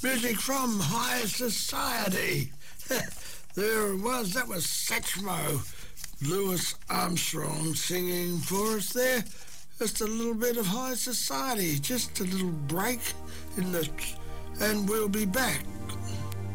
Music from High Society. There it was. That was Satchmo. Louis Armstrong singing for us there. Just a little bit of High Society. Just a little break and we'll be back.